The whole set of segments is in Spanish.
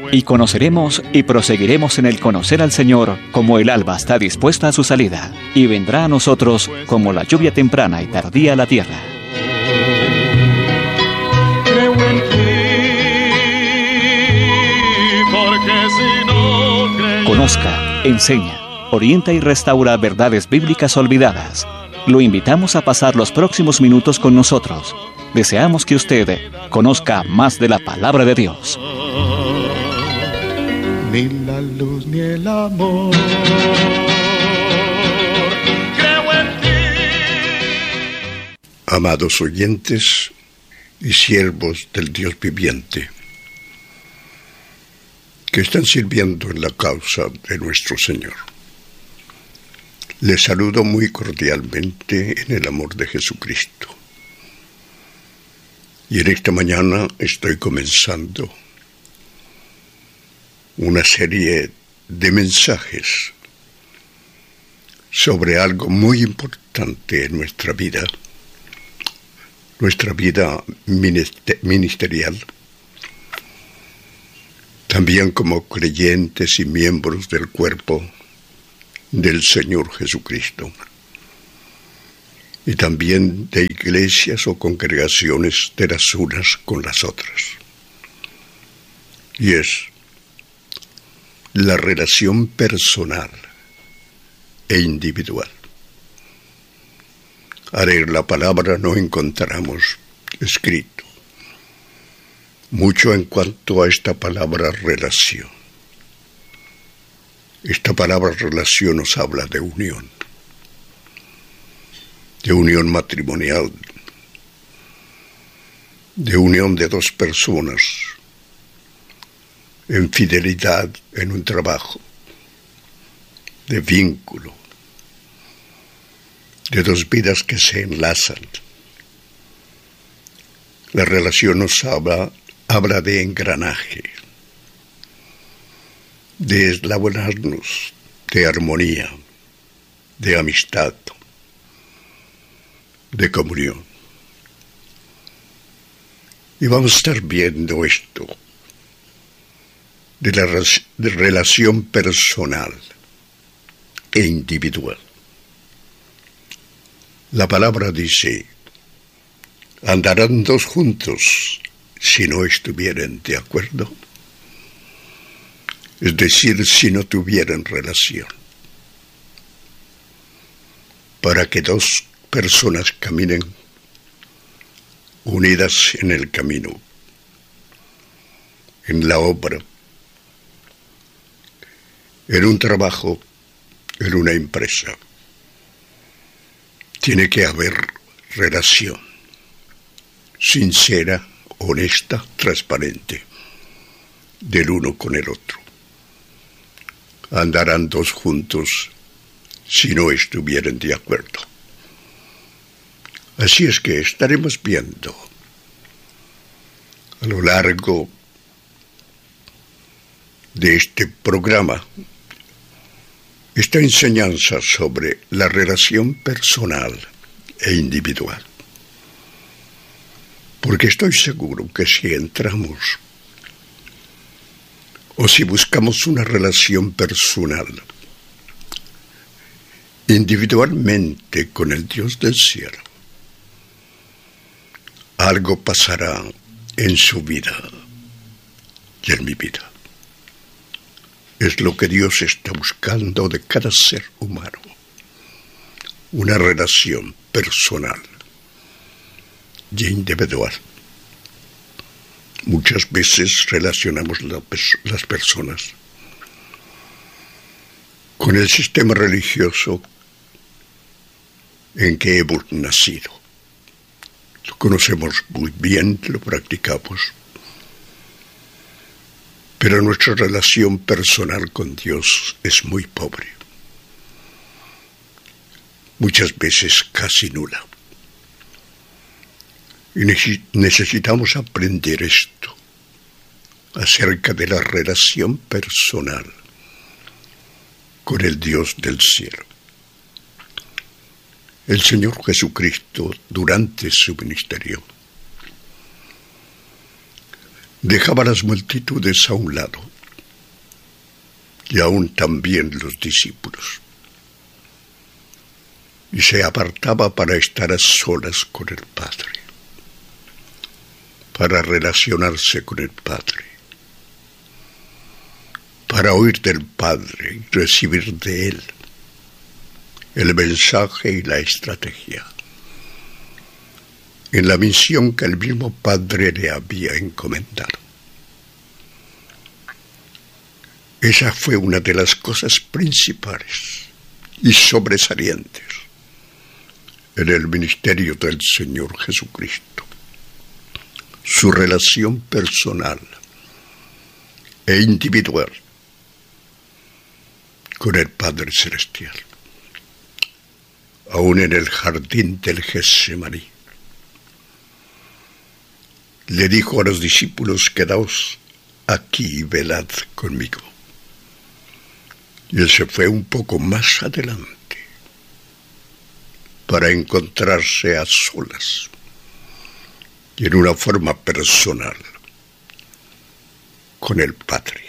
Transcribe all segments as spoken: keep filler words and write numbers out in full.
y conoceremos y proseguiremos en el conocer al Señor como el alba está dispuesta a su salida, y vendrá a nosotros como la lluvia temprana y tardía a la tierra. Creo en ti, porque si no creyera... Conozca, enseña, orienta y restaura verdades bíblicas olvidadas. Lo invitamos a pasar los próximos minutos con nosotros. Deseamos que usted conozca más de la palabra de Dios. Ni la luz ni el amor. Creo en ti. Amados oyentes y siervos del Dios viviente, que están sirviendo en la causa de nuestro Señor, les saludo muy cordialmente en el amor de Jesucristo. Y en esta mañana estoy comenzando una serie de mensajes sobre algo muy importante en nuestra vida, nuestra vida ministerial, también como creyentes y miembros del cuerpo del Señor Jesucristo, y también de iglesias o congregaciones de las unas con las otras. Y es la relación personal e individual. Al leer la palabra no encontramos escrito mucho en cuanto a esta palabra relación. Esta palabra relación nos habla de unión, de unión matrimonial, de unión de dos personas, en fidelidad en un trabajo, de vínculo, de dos vidas que se enlazan. La relación nos habla, habla de engranaje, de eslabonarnos, de armonía, de amistad, de comunión. Y vamos a estar viendo esto de la de relación personal e individual. La palabra dice: andarán dos juntos si no estuvieran de acuerdo, es decir, si no tuvieran relación. Para que dos personas caminen unidas en el camino, en la obra, en un trabajo, en una empresa, tiene que haber relación sincera, honesta, transparente, del uno con el otro. Andarán dos juntos si no estuvieran de acuerdo. Así es que estaremos viendo a lo largo de este programa esta enseñanza sobre la relación personal e individual. Porque estoy seguro que si entramos o si buscamos una relación personal individualmente con el Dios del cielo, algo pasará en su vida y en mi vida. Es lo que Dios está buscando de cada ser humano, una relación personal y individual. Muchas veces relacionamos la, las personas con el sistema religioso en que hemos nacido. Lo conocemos muy bien, lo practicamos, pero nuestra relación personal con Dios es muy pobre, muchas veces casi nula. Y necesitamos aprender esto acerca de la relación personal con el Dios del cielo. El Señor Jesucristo, durante su ministerio, dejaba las multitudes a un lado y aún también los discípulos. Y se apartaba para estar a solas con el Padre, para relacionarse con el Padre, para oír del Padre y recibir de Él el mensaje y la estrategia en la misión que el mismo Padre le había encomendado. Esa fue una de las cosas principales y sobresalientes en el ministerio del Señor Jesucristo. Su relación personal e individual con el Padre Celestial. Aún en el jardín del Getsemaní, le dijo a los discípulos: quedaos aquí y velad conmigo. Y él se fue un poco más adelante para encontrarse a solas y en una forma personal con el Padre.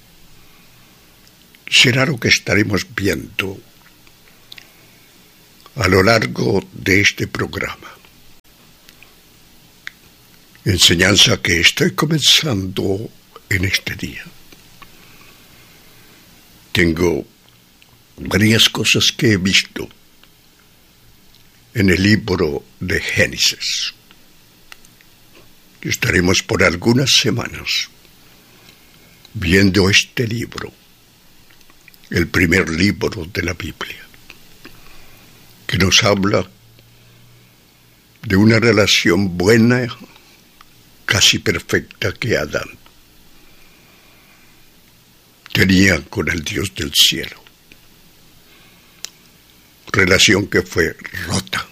Será lo que estaremos viendo a lo largo de este programa. Enseñanza que estoy comenzando en este día. Tengo varias cosas que he visto en el libro de Génesis. Estaremos por algunas semanas viendo este libro, el primer libro de la Biblia, que nos habla de una relación buena, casi perfecta, que Adán tenía con el Dios del cielo. Relación que fue rota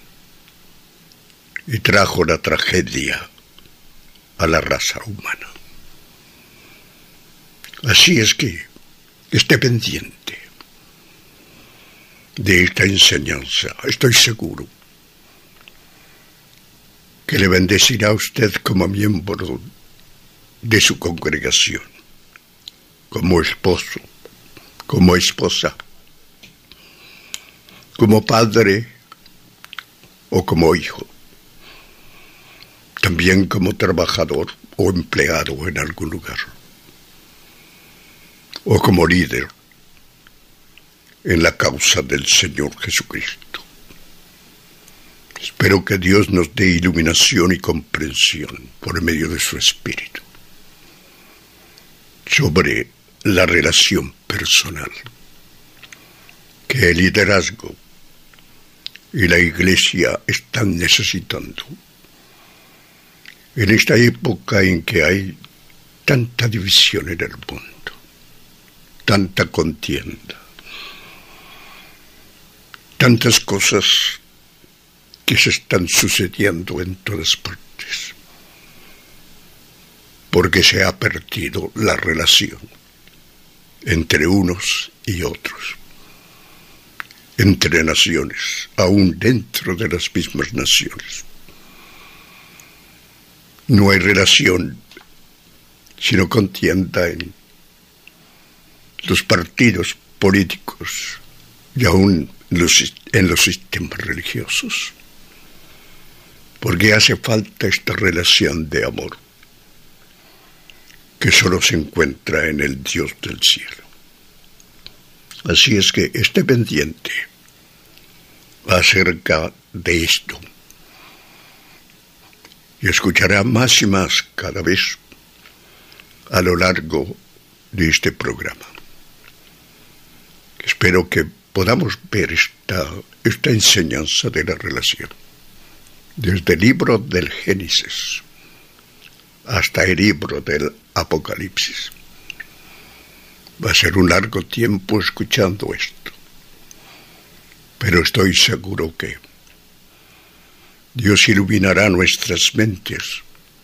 y trajo la tragedia a la raza humana. Así es que esté pendiente de esta enseñanza. Estoy seguro que le bendecirá a usted como miembro de su congregación, como esposo, como esposa, como padre o como hijo, también como trabajador o empleado en algún lugar, o como líder en la causa del Señor Jesucristo. Espero que Dios nos dé iluminación y comprensión por medio de su Espíritu sobre la relación personal que el liderazgo y la Iglesia están necesitando en esta época en que hay tanta división en el mundo, tanta contienda, tantas cosas que se están sucediendo en todas partes, porque se ha perdido la relación entre unos y otros, entre naciones, aún dentro de las mismas naciones. No hay relación, sino contienda en los partidos políticos y aún los, en los sistemas religiosos, porque hace falta esta relación de amor que solo se encuentra en el Dios del cielo. Así es que esté pendiente acerca de esto y escuchará más y más cada vez a lo largo de este programa. Espero que podamos ver esta, esta enseñanza de la relación desde el libro del Génesis hasta el libro del Apocalipsis. Va a ser un largo tiempo escuchando esto, pero estoy seguro que Dios iluminará nuestras mentes,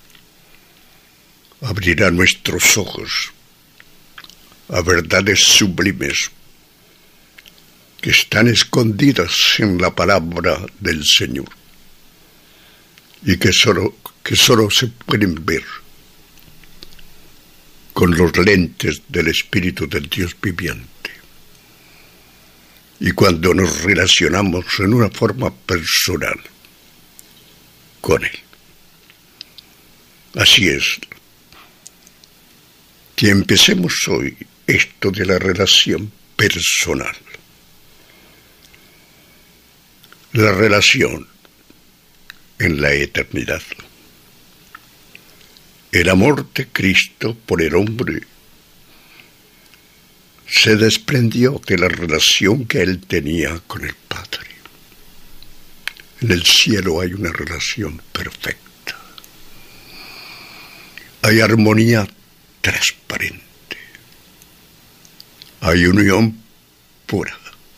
abrirá nuestros ojos a verdades sublimes que están escondidas en la palabra del Señor y que solo, que solo se pueden ver con los lentes del Espíritu del Dios viviente. Y cuando nos relacionamos en una forma personal con Él. Así es. Que empecemos hoy esto de la relación personal. La relación en la eternidad. El amor de Cristo por el hombre se desprendió de la relación que Él tenía con el Padre. En el cielo hay una relación perfecta. Hay armonía transparente. Hay unión pura.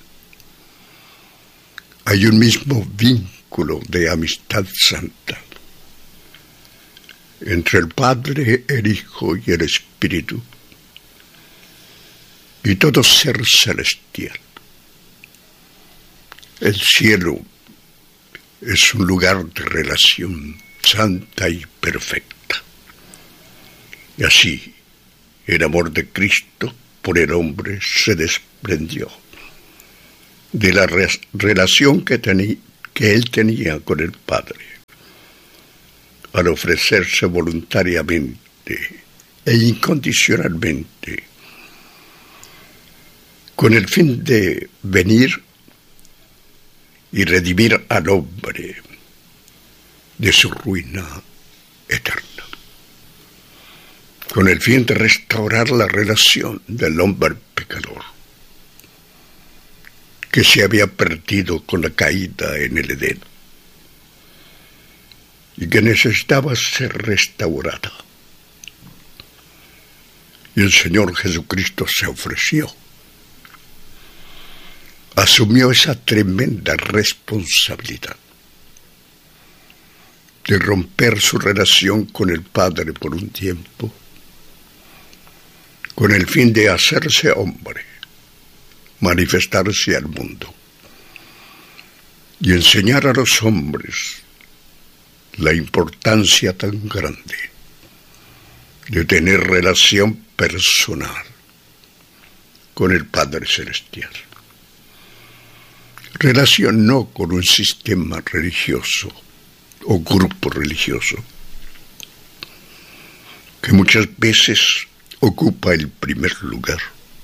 Hay un mismo vínculo de amistad santa entre el Padre, el Hijo y el Espíritu y todo ser celestial. El cielo es un lugar de relación santa y perfecta. Y así, el amor de Cristo por el hombre se desprendió de la re relación que, que él tenía con el Padre, al ofrecerse voluntariamente e incondicionalmente, con el fin de venir y redimir al hombre de su ruina eterna, con el fin de restaurar la relación del hombre pecador, que se había perdido con la caída en el Edén y que necesitaba ser restaurada. Y el Señor Jesucristo se ofreció, asumió esa tremenda responsabilidad de romper su relación con el Padre por un tiempo, con el fin de hacerse hombre, manifestarse al mundo y enseñar a los hombres la importancia tan grande de tener relación personal con el Padre Celestial. Relación no con un sistema religioso o grupo religioso, que muchas veces ocupa el primer lugar,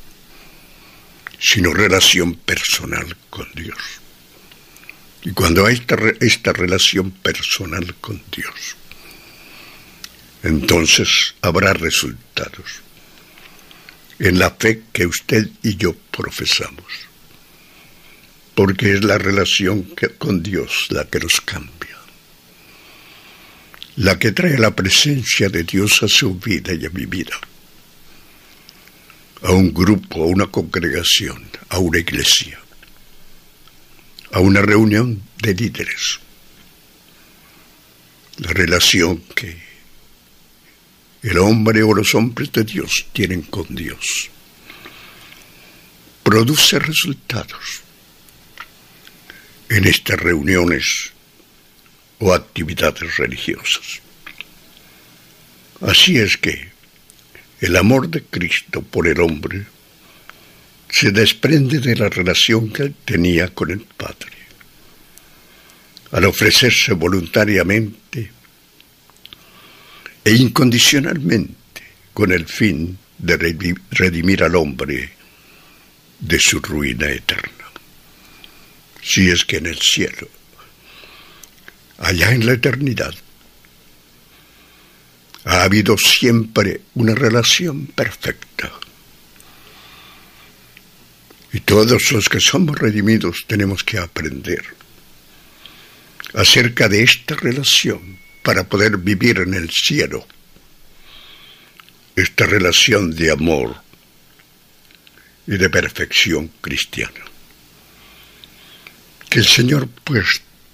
sino relación personal con Dios. Y cuando hay esta, esta relación personal con Dios, entonces habrá resultados en la fe que usted y yo profesamos, porque es la relación que, con Dios la que nos cambia, la que trae la presencia de Dios a su vida y a mi vida, a un grupo, a una congregación, a una iglesia, a una reunión de líderes. La relación que el hombre o los hombres de Dios tienen con Dios produce resultados en estas reuniones o actividades religiosas. Así es que el amor de Cristo por el hombre se desprende de la relación que él tenía con el Padre, al ofrecerse voluntariamente e incondicionalmente con el fin de redimir al hombre de su ruina eterna. Si es que en el cielo, allá en la eternidad, ha habido siempre una relación perfecta. Y todos los que somos redimidos tenemos que aprender acerca de esta relación para poder vivir en el cielo esta relación de amor y de perfección cristiana. Que el Señor, pues,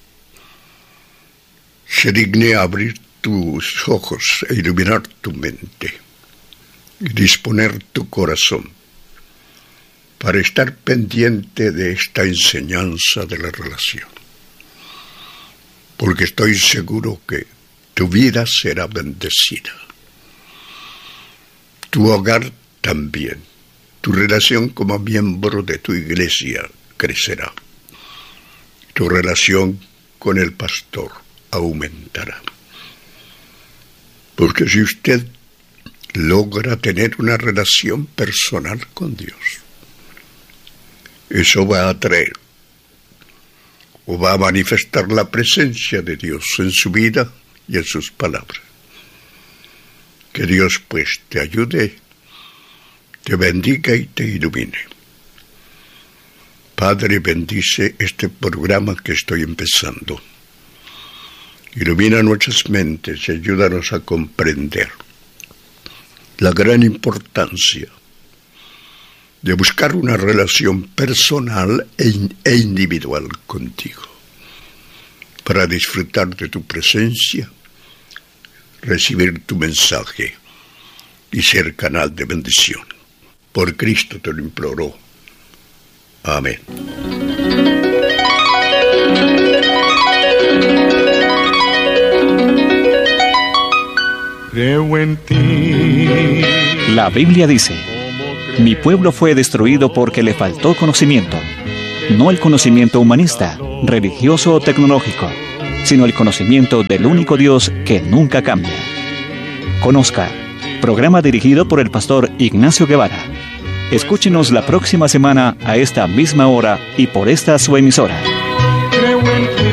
se digne a abrir tus ojos e iluminar tu mente y disponer tu corazón para estar pendiente de esta enseñanza de la relación, porque estoy seguro que tu vida será bendecida. Tu hogar también. Tu relación como miembro de tu iglesia crecerá. Tu relación con el pastor aumentará. Porque si usted logra tener una relación personal con Dios, eso va a atraer o va a manifestar la presencia de Dios en su vida y en sus palabras. Que Dios pues te ayude, te bendiga y te ilumine. Padre, bendice este programa que estoy empezando. Ilumina nuestras mentes y ayúdanos a comprender la gran importancia de buscar una relación personal e individual contigo, para disfrutar de tu presencia, recibir tu mensaje y ser canal de bendición. Por Cristo te lo imploro. Amén. Creo en ti. La Biblia dice: mi pueblo fue destruido porque le faltó conocimiento. No el conocimiento humanista, religioso o tecnológico, sino el conocimiento del único Dios que nunca cambia. Conozca, programa dirigido por el pastor Ignacio Guevara. Escúchenos la próxima semana a esta misma hora y por esta su emisora. Creo en ti.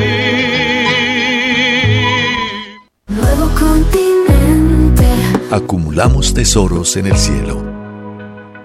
Acumulamos tesoros en el cielo,